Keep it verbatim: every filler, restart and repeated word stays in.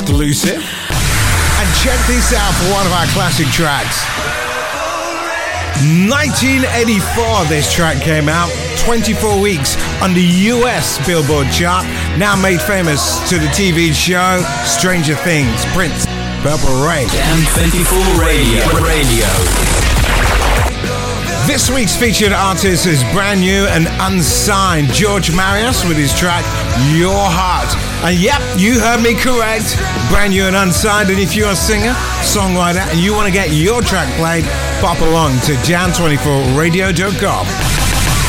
exclusive. And check this out for one of our classic tracks. nineteen eighty-four, this track came out. twenty-four weeks on the U S Billboard chart. Now made famous to the T V show Stranger Things. Prince, Purple Rain. M twenty-four Radio. Radio. This week's featured artist is brand new and unsigned. George Marius with his track Your Heart. And yep, you heard me correct. Brand new and unsigned. And if you're a singer, songwriter, and you want to get your track played, pop along to jam twenty-four radio dot com.